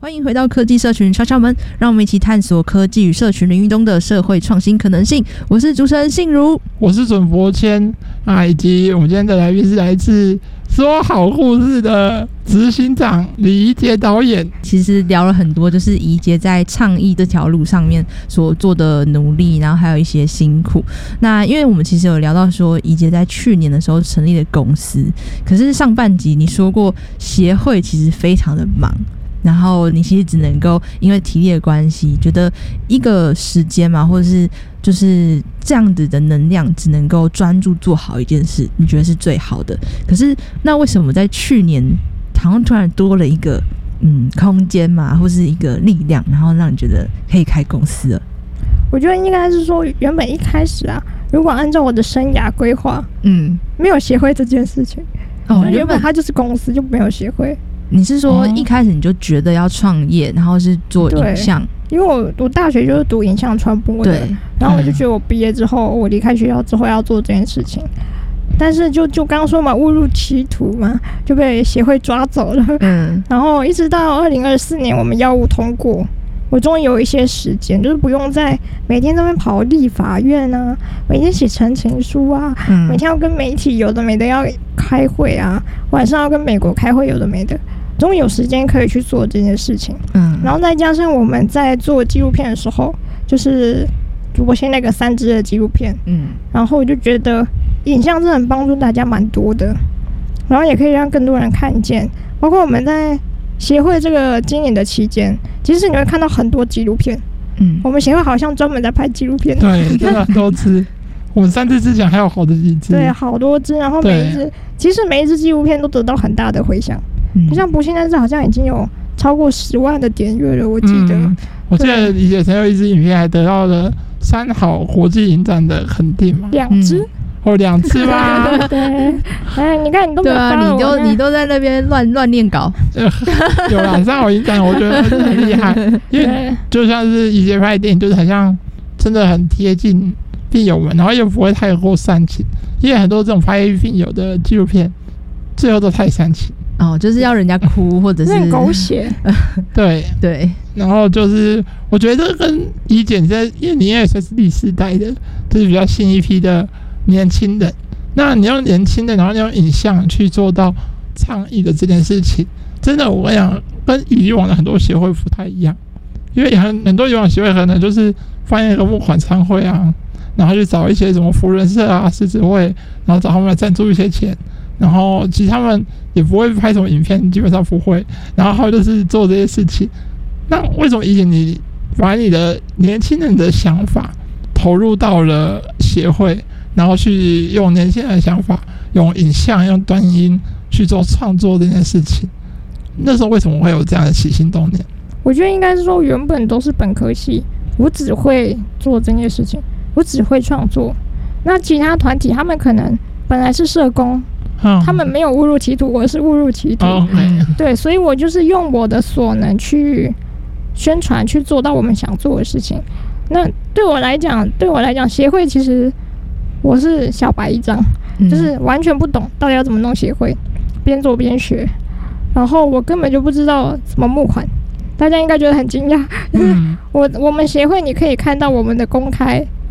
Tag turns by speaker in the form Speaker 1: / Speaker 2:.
Speaker 1: 欢迎回到科技社群敲敲门，让我们一起探索科技与社群领域中的社会创新可能性。我是主持人信如，
Speaker 2: 我是准博谦以及我们今天的来宾是来自说好故事的执行长李怡杰导演。
Speaker 1: 其实聊了很多，就是怡杰在倡议这条路上面所做的努力，然后还有一些辛苦。那因为我们其实有聊到说，怡杰在去年的时候成立了公司，可是上半集你说过协会其实非常的忙。然后你其实只能够因为体力的关系，觉得一个时间嘛，或者是就是这样子的能量，只能够专注做好一件事，你觉得是最好的。可是那为什么在去年好像突然多了一个空间嘛，或是一个力量，然后让你觉得可以开公司了？
Speaker 3: 我觉得应该是说，原本一开始如果按照我的生涯规划，没有协会这件事情。原本它就是公司，就没有协会。
Speaker 1: 你是说一开始你就觉得要创业，然后是做影像？
Speaker 3: 因为我大学就是读影像传播的，然后我就觉得我毕业之后，我离开学校之后要做这件事情，但是就刚刚说嘛，误入歧途嘛，就被协会抓走了。然后一直到2024年我们药物通过，我终于有一些时间，就是不用再每天在那边跑立法院啊，每天写陈情书啊，每天要跟媒体有的没的要开会啊，晚上要跟美国开会有的没的。终于有时间可以去做这件事情，然后再加上我们在做纪录片的时候，就是我现在那个3支的纪录片，然后我就觉得影像真的很帮助大家蛮多的，然后也可以让更多人看见，包括我们在协会这个今年的期间，其实你会看到很多纪录片，我们协会好像专门在拍纪录片，
Speaker 2: 对，真的很多支。我们3支之前还有好多几支，对，
Speaker 3: 好多支，然后其实每一支纪录片都得到很大的回响。就像不现在好像已经有超过10万的点阅了，我记得。
Speaker 2: 我记得以前有一支影片还得到了3好国际影展的肯定嘛
Speaker 3: ，2支
Speaker 2: ，2支吧。
Speaker 3: 对，你看你都没有
Speaker 1: 发你都在那边乱念稿。
Speaker 2: 有啦，3好影展我觉得很厉害，因为就像是以前拍电影，就是好像真的很贴近病友们，然后又不会太过煽情，因为很多这种拍病友的纪录片，最后都太煽情。
Speaker 1: 就是要人家哭，或者是
Speaker 3: 很狗血。
Speaker 2: 对，然后就是我觉得跟怡姐因为你也算是第4代的，就是比较新一批的年轻人。那你用年轻的，然后你用影像去做到倡议的这件事情，真的我跟你讲，跟以往的很多协会不太一样。因为很多以往协会可能就是办一个募款餐会啊，然后去找一些什么福人社啊、狮子会，然后找他们来赞助一些钱。然后其实他们也不会拍什么影片，基本上不会。然后就是做这些事情。那为什么以前你把你的年轻人的想法投入到了协会，然后去用年轻人的想法，用影像、用短影音去做创作这件事情？那时候为什么会有这样的起心动念？
Speaker 3: 我觉得应该是说，原本都是本科系，我只会做这件事情，我只会创作。那其他团体他们可能本来是社工。他们没有误入歧途，我是误入歧途。对，所以我就是用我的所能去宣传，去做到我们想做的事情。那对我来讲，协会其实我是小白一张，就是完全不懂到底要怎么弄协会，边做边学，然后我根本就不知道怎么募款。大家应该觉得很惊讶，就是我们协会你可以看到我们的公开